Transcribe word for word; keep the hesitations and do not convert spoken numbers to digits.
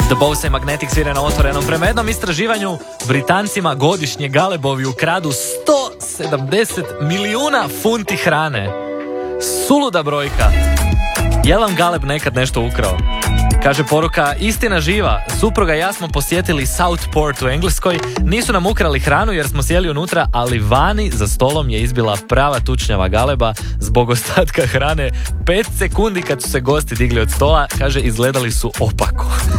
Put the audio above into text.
The Bose Magnetic svira na otvorenom. Prema jednom istraživanju, Britancima godišnje galebovi ukradu sto sedamdeset milijuna funti hrane. Suluda brojka. Je li vam galeb nekad nešto ukrao? Kaže poruka, istina živa, supruga i ja smo posjetili Southport u Engleskoj, nisu nam ukrali hranu jer smo sjeli unutra, ali vani za stolom je izbila prava tučnjava galeba zbog ostatka hrane. Pet sekundi kad su se gosti digli od stola, kaže, izgledali su opako.